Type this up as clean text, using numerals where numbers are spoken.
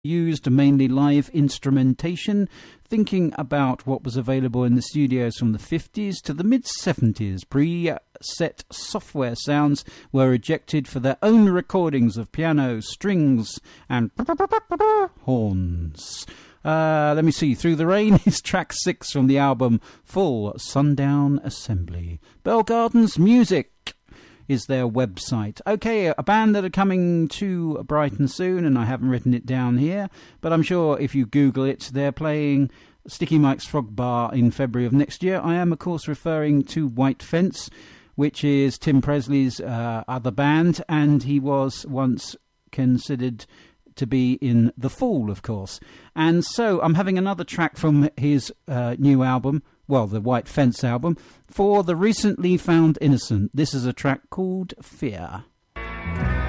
used mainly live instrumentation, thinking about what was available in the studios from the 50s to the mid-70s. Pre-set software sounds were ejected for their own recordings of piano, strings, and horns. Let me see. Through the Rain is track 6 from the album Full Sundown Assembly. Bell Gardens Music is their website. Okay, a band that are coming to Brighton soon, and I haven't written it down here, but I'm sure if you Google it, they're playing Sticky Mike's Frog Bar in February of next year. I am, of course, referring to White Fence, which is Tim Presley's other band, and he was once considered to be in The Fall, of course. And so I'm having another track from his new album, well, the White Fence album, for the recently found innocent. This is a track called Fear.